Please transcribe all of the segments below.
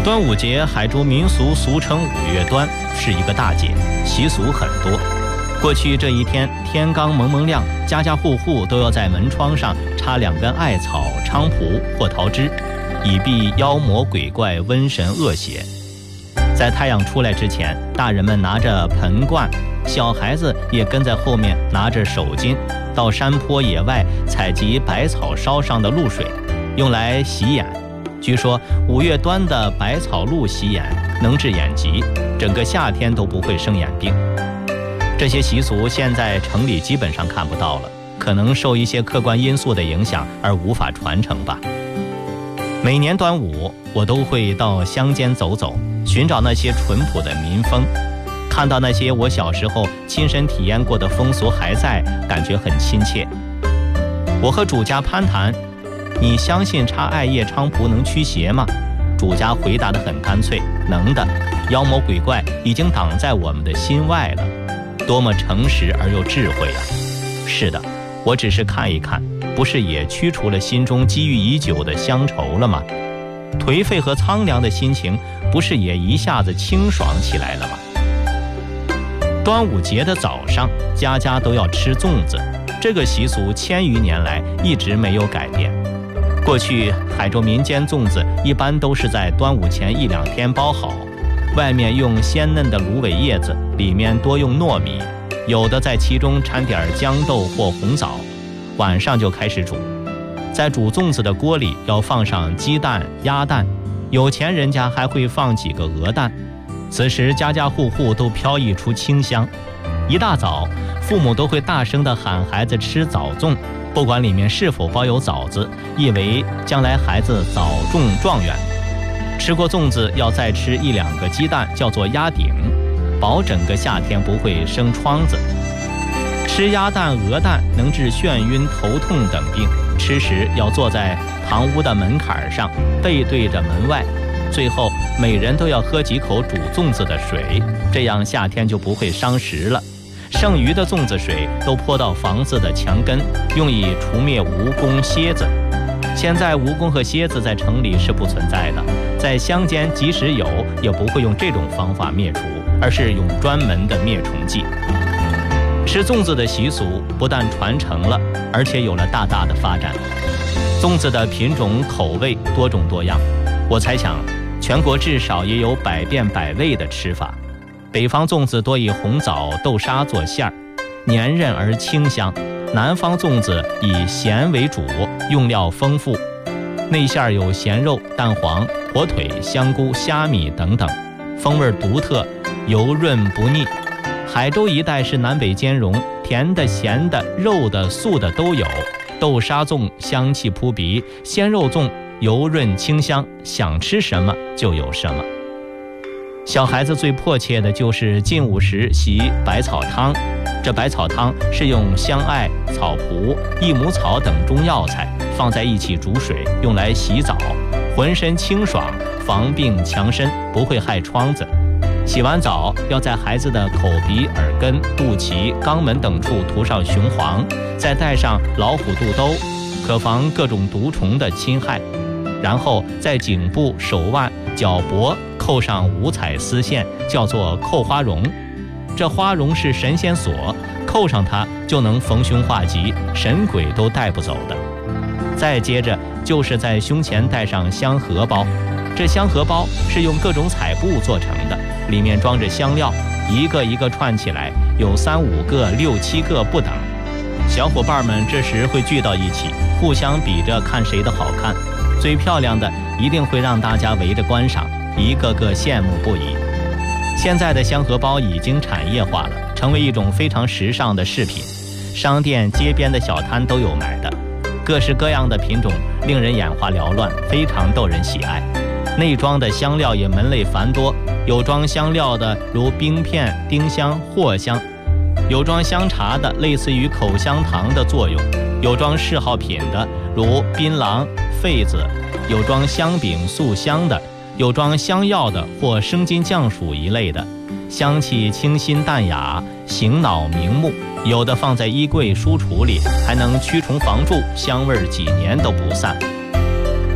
端午节海州民俗俗称五月端，是一个大节，习俗很多。过去这一天天刚蒙蒙亮，家家户户都要在门窗上插2根艾草、菖蒲或桃枝，以避妖魔鬼怪、瘟神恶邪。在太阳出来之前，大人们拿着盆罐，小孩子也跟在后面拿着手巾，到山坡野外采集百草烧上的露水，用来洗眼。据说5月端的百草露洗眼能治眼疾，整个夏天都不会生眼病。这些习俗现在城里基本上看不到了，可能受一些客观因素的影响而无法传承吧。每年端午我都会到乡间走走，寻找那些淳朴的民风，看到那些我小时候亲身体验过的风俗还在，感觉很亲切。我和主家攀谈，你相信插艾叶菖蒲能驱邪吗？主家回答得很干脆，能的，妖魔鬼怪已经挡在我们的心外了。多么诚实而又智慧啊！是的，我只是看一看，不是也驱除了心中积郁已久的乡愁了吗？颓废和苍凉的心情，不是也一下子清爽起来了吗？端午节的早上，家家都要吃粽子，这个习俗1000余年来一直没有改变。过去海州民间粽子一般都是在端午前1-2天包好，外面用鲜嫩的芦苇叶子，里面多用糯米，有的在其中掺点豇豆或红枣，晚上就开始煮。在煮粽子的锅里要放上鸡蛋、鸭蛋，有钱人家还会放几个鹅蛋。此时家家户户都飘溢出清香。一大早，父母都会大声地喊孩子吃枣粽，不管里面是否包有枣子，意为将来孩子早中状元。吃过粽子要再吃1-2个鸡蛋，叫做鸭顶，保整个夏天不会生疮子。吃鸭蛋、鹅蛋能治眩晕、头痛等病。吃时要坐在堂屋的门槛上，背对着门外。最后每人都要喝几口煮粽子的水，这样夏天就不会伤食了。剩余的粽子水都泼到房子的墙根，用以除灭蜈蚣、蝎子。现在蜈蚣和蝎子在城里是不存在的，在乡间即使有，也不会用这种方法灭除，而是用专门的灭虫剂。吃粽子的习俗不但传承了，而且有了大大的发展。粽子的品种口味多种多样，我猜想全国至少也有百变百味的吃法。北方粽子多以红枣、豆沙做馅儿，黏韧而清香；南方粽子以咸为主，用料丰富，内馅有咸肉、蛋黄、火腿、香菇、虾米等等，风味独特，油润不腻。海州一带是南北兼容，甜的、咸的、肉的、素的都有。豆沙粽香气扑鼻，鲜肉粽油润清香，想吃什么就有什么。小孩子最迫切的就是进午时洗百草汤，这百草汤是用香艾、草蒲、益母草等中药材放在一起煮水，用来洗澡，浑身清爽，防病强身，不会害疮子。洗完澡要在孩子的口鼻、耳根、肚脐、肛门等处涂上雄黄，再戴上老虎肚兜，可防各种毒虫的侵害。然后在颈部、手腕、脚脖扣上5彩丝线，叫做扣花绒。这花绒是神仙锁，扣上它就能逢凶化吉，神鬼都带不走的。再接着就是在胸前戴上香荷包，这香荷包是用各种彩布做成的，里面装着香料，一个一个串起来，有3-5个、6-7个不等。小伙伴们这时会聚到一起，互相比着看谁的好看，最漂亮的一定会让大家围着观赏，一个个羡慕不已。现在的香荷包已经产业化了，成为一种非常时尚的饰品，商店、街边的小摊都有买的，各式各样的品种令人眼花缭乱，非常逗人喜爱。内装的香料也门类繁多，有装香料的如冰片、丁香、藿香，有装香茶的类似于口香糖的作用，有装嗜好品的如槟榔、痱子，有装香饼、素香的，有装香药的或生津降暑一类的，香气清新淡雅，醒脑明目，有的放在衣柜、书橱里，还能驱虫防蛀，香味几年都不散。过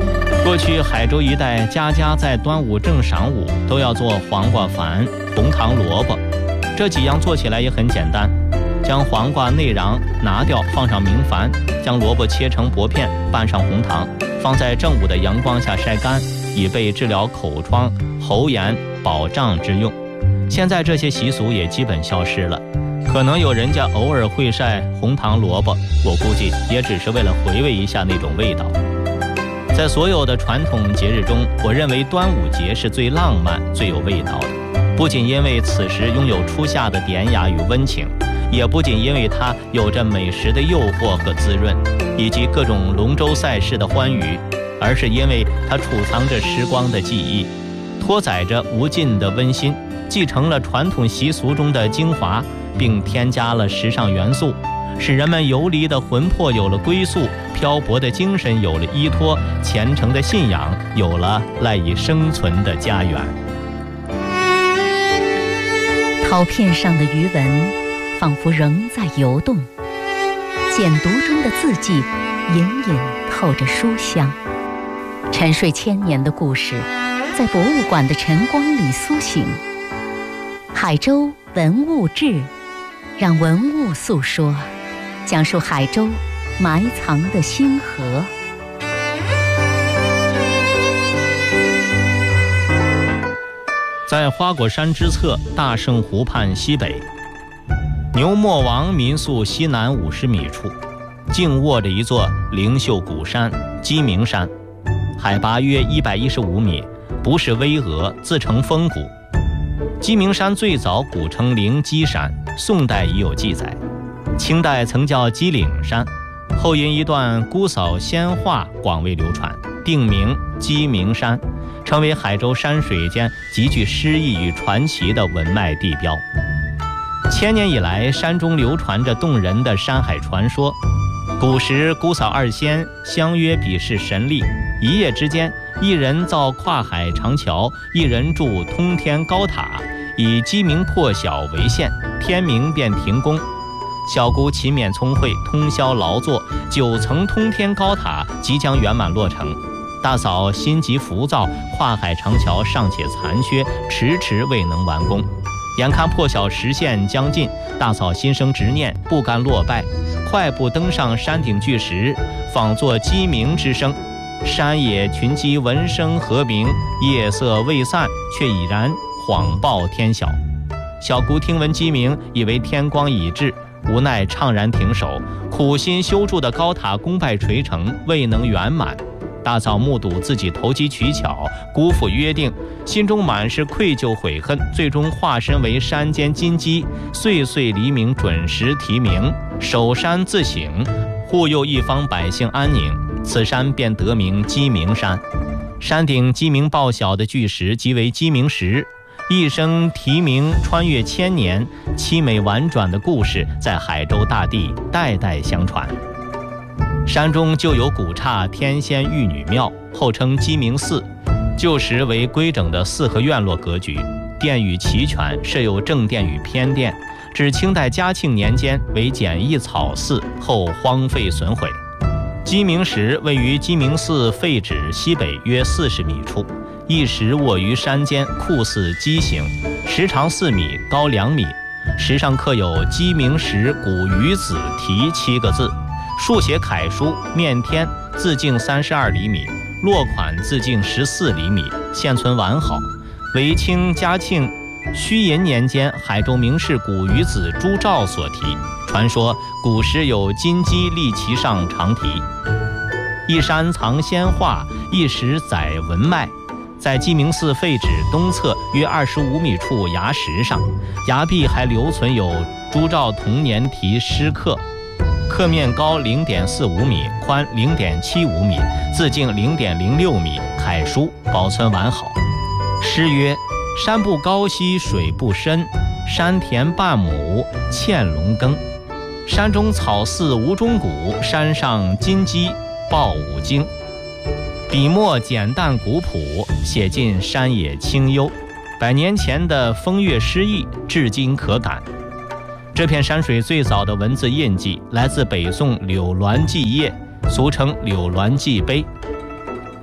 过去海州一带家家在端午正晌午都要做黄瓜矾、红糖萝卜，这几样做起来也很简单，将黄瓜内瓤拿掉，放上明矾，将萝卜切成薄片，拌上红糖，放在正午的阳光下晒干，以备治疗口疮、喉炎、保胀之用。现在这些习俗也基本消失了，可能有人家偶尔会晒红糖萝卜，我估计也只是为了回味一下那种味道。在所有的传统节日中，我认为端午节是最浪漫、最有味道的。不仅因为此时拥有初夏的典雅与温情，也不仅因为它有着美食的诱惑和滋润，以及各种龙舟赛事的欢愉，而是因为它储藏着时光的记忆，托载着无尽的温馨，继承了传统习俗中的精华，并添加了时尚元素，使人们游离的魂魄有了归宿，漂泊的精神有了依托，虔诚的信仰有了赖以生存的家园。 陶片上的余纹仿佛仍在游动，简读中的字迹隐隐透着书香。沉睡千年的故事在博物馆的晨光里苏醒。海州文物志，让文物诉说，讲述海州埋藏的星河。 在花果山之侧大圣湖畔西北，牛磨王民宿西南50米处，静卧着一座灵秀古山鸡鸣山，海拔约115米，不是巍峨，自成峰谷。鸡鸣山最早古称灵鸡山，宋代已有记载，清代曾叫鸡岭山，后因一段姑嫂仙话广为流传，定名鸡鸣山，成为海州山水间极具诗意与传奇的文脉地标。千年以来，山中流传着动人的山海传说。古时姑嫂二仙相约比试神力，一夜之间，一人造跨海长桥，一人筑通天高塔，以鸡鸣破晓为限，天明便停工。小姑勤勉聪慧，通宵劳作，9层通天高塔即将圆满落成。大嫂心急浮躁，跨海长桥尚且残缺，迟迟未能完工。眼看破晓时限将近，大嫂心生执念，不甘落败，快步登上山顶巨石，仿作鸡鸣之声。山野群鸡闻声和鸣，夜色未散，却已然谎报天晓。小姑听闻鸡鸣，以为天光已至，无奈怅然停手，苦心修筑的高塔功败垂成，未能圆满。大嫂目睹自己投机取巧，辜负约定，心中满是愧疚悔恨，最终化身为山间金鸡，岁岁黎明准时啼鸣，守山自省，护佑一方百姓安宁，此山便得名鸡鸣山。山顶鸡鸣报晓的巨石即为鸡鸣石，一声啼鸣穿越千年，凄美婉转的故事在海州大地代代相传。山中就有古刹天仙玉女庙，后称鸡鸣寺，旧时为规整的四合院落格局，殿宇齐全，设有正殿与偏殿，至清代嘉庆年间为简易草寺，后荒废损毁。鸡鸣石位于鸡鸣寺废址西北约40米处，一石卧于山间，酷似鸡形，石长4米，高2米，石上刻有鸡鸣石古鱼子题7个字，竖写楷书面天，字径32厘米，落款字径14厘米，现存完好，为清嘉庆虚寅年间海州名士古鱼子朱照所题。传说古时有金鸡立其上长题，一山藏仙话，一石载文脉。在鸡鸣寺废址东侧约25米处崖石上，崖壁还留存有朱照同年题诗刻，刻面高0.45米，宽0.75米，字径0.06米，楷书保存完好。诗曰：山不高兮水不深，山田半亩嵌龙耕。山中草寺无钟鼓，山上金鸡报五经。笔墨简淡古朴，写尽山野清幽，100年前的风月诗意至今可感。这片山水最早的文字印记来自北宋柳鸾记页，俗称柳鸾记碑。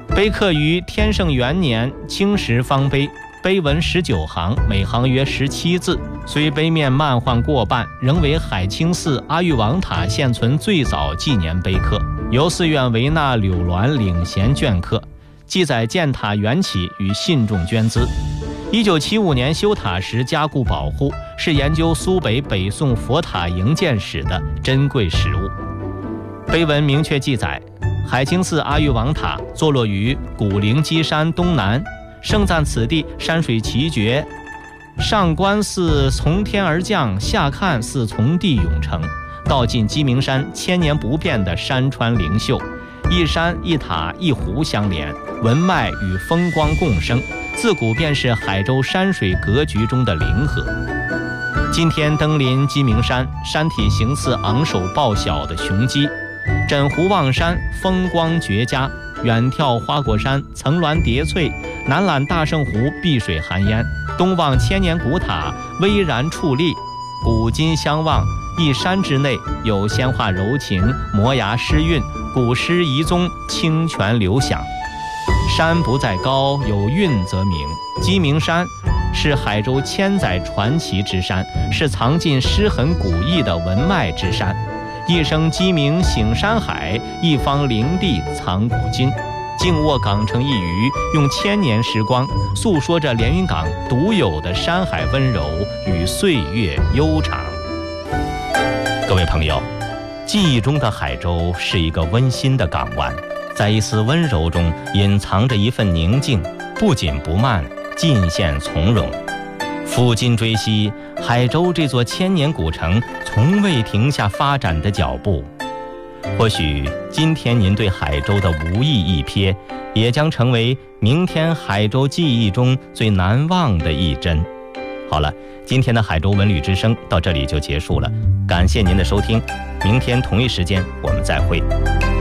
碑刻于天圣元年青石方碑，碑文19行，每行约17字。虽碑面漫画过半，仍为海清寺阿育王塔现存最早纪年碑刻，由寺院维纳柳鸾领衔镌刻，记载建塔缘起与信众捐资。1975年修塔时加固保护，是研究苏北北宋佛塔营建史的珍贵实物。碑文明确记载，海清寺阿育王塔坐落于古灵基山东南，盛赞此地山水奇绝，上观似从天而降，下看似从地涌成，道尽鸡鸣山千年不变的山川灵秀，一山一塔一湖相连，文脉与风光共生，自古便是海州山水格局中的灵河。今天登临鸡鸣山，山体形似昂首抱小的雄鸡，枕湖望山，风光绝佳，远眺花果山层峦叠翠，南览大圣湖碧水含烟，东望千年古塔巍然矗立，古今相望，一山之内有仙化柔情，摩崖诗韵，古诗遗踪，清泉流响。山不在高，有韵则名。鸡鸣山是海州千载传奇之山，是藏尽诗痕古意的文脉之山。一声鸡鸣醒山海，一方灵地藏古今。静卧港城一隅，用千年时光诉说着连云港独有的山海温柔与岁月悠长。各位朋友，记忆中的海州是一个温馨的港湾，在一丝温柔中隐藏着一份宁静，不紧不慢，尽现从容。抚今追昔，海州这座千年古城从未停下发展的脚步。或许今天您对海州的无意一瞥，也将成为明天海州记忆中最难忘的一帧。好了，今天的海州文旅之声到这里就结束了，感谢您的收听，明天同一时间我们再会。